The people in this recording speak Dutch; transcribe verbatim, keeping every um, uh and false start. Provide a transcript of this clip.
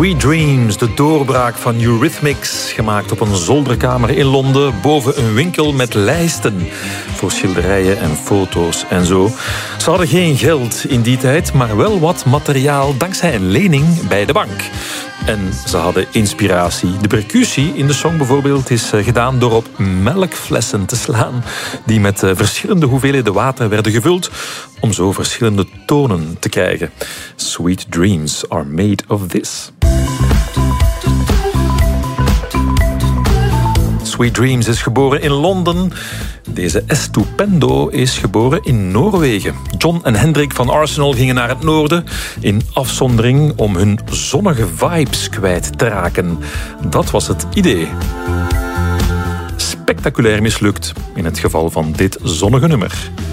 Sweet Dreams, de doorbraak van Eurythmics, gemaakt op een zolderkamer in Londen, boven een winkel met lijsten voor schilderijen en foto's en zo. Ze hadden geen geld in die tijd, maar wel wat materiaal dankzij een lening bij de bank. En ze hadden inspiratie. De percussie in de song bijvoorbeeld is gedaan door op melkflessen te slaan, die met verschillende hoeveelheden water werden gevuld, om zo verschillende tonen te krijgen. Sweet dreams are made of this. Sweet Dreams is geboren in Londen. Deze Estupendo is geboren in Noorwegen. John en Hendrik van Arsenal gingen naar het noorden in afzondering om hun zonnige vibes kwijt te raken. Dat was het idee. Spectaculair mislukt in het geval van dit zonnige nummer.